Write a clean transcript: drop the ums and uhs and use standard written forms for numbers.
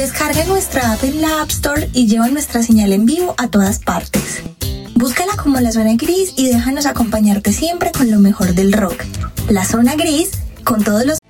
Descarga nuestra app en la App Store y lleva nuestra señal en vivo a todas partes. Búscala como La Zona Gris y déjanos acompañarte siempre con lo mejor del rock. La Zona Gris, con todos los